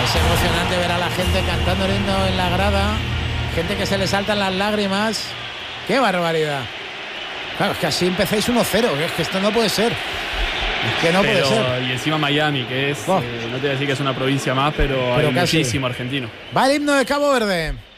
Es emocionante ver a la gente cantando el himno en la grada, gente que se le saltan las lágrimas. ¡Qué barbaridad! Claro, es que así empecéis 1-0, es que esto no puede ser. Es que no puede ser. Y encima Miami, que es, no te voy a decir que es una provincia más, pero hay muchísimo argentino. Va el himno de Cabo Verde.